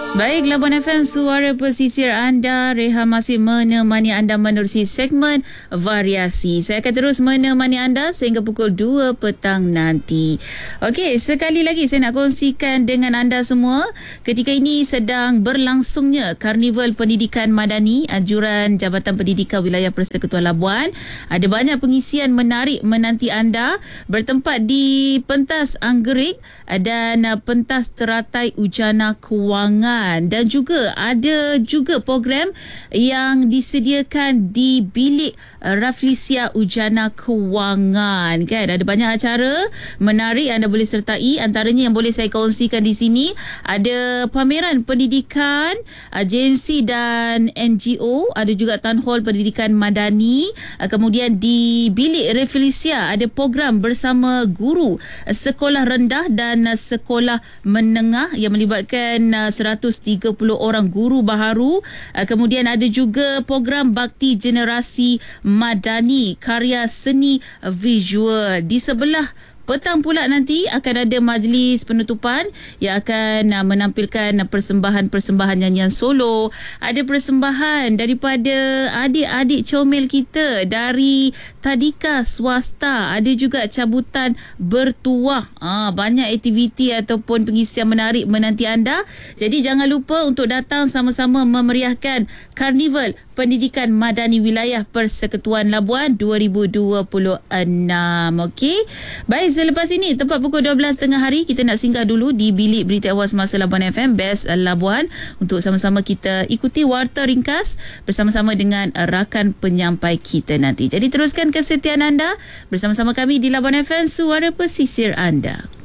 Baik, Labuan FM, suara pesisir anda. Reha masih menemani anda menerusi segmen variasi. Saya akan terus menemani anda sehingga pukul 2 petang nanti. Okey, sekali lagi saya nak kongsikan dengan anda semua. Ketika ini sedang berlangsungnya Karnival Pendidikan Madani, anjuran Jabatan Pendidikan Wilayah Persekutuan Labuan. Ada banyak pengisian menarik menanti anda, bertempat di pentas Anggerik dan pentas teratai Ujana Kewangan. Dan juga ada juga program yang disediakan di bilik Rafflesia Ujana Kewangan, kan? Ada banyak acara menarik anda boleh sertai. Antaranya yang boleh saya kongsikan di sini ada pameran pendidikan, agensi dan NGO, ada juga Town Hall Pendidikan Madani. Kemudian di bilik Rafflesia ada program bersama guru sekolah rendah dan sekolah menengah yang melibatkan 130 orang guru baharu. Kemudian ada juga program Bakti Generasi Madani, karya seni visual. Di sebelah petang pula nanti akan ada majlis penutupan yang akan menampilkan persembahan-persembahan nyanyian solo. Ada persembahan daripada adik-adik comel kita dari tadika swasta. Ada juga cabutan bertuah. Banyak aktiviti ataupun pengisian menarik menanti anda. Jadi jangan lupa untuk datang sama-sama memeriahkan Karnival Pendidikan Madani Wilayah Persekutuan Labuan 2026. Okey. Baik, selepas ini tepat pukul 12 tengah hari kita nak singgah dulu di bilik berita awal semasa Labuan FM Best Labuan untuk sama-sama kita ikuti warta ringkas bersama-sama dengan rakan penyampai kita nanti. Jadi teruskan kesetiaan anda bersama-sama kami di Labuan FM, suara pesisir anda.